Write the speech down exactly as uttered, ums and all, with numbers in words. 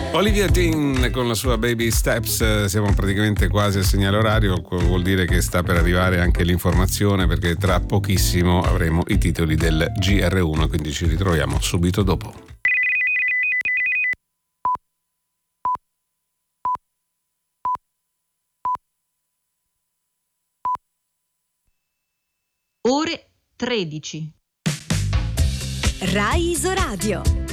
Olivia Dean con la sua Baby Steps, siamo praticamente quasi al segnale orario, vuol dire che sta per arrivare anche l'informazione, perché tra pochissimo avremo i titoli del G R uno, quindi ci ritroviamo subito dopo. Ore tredici. Rai Isoradio.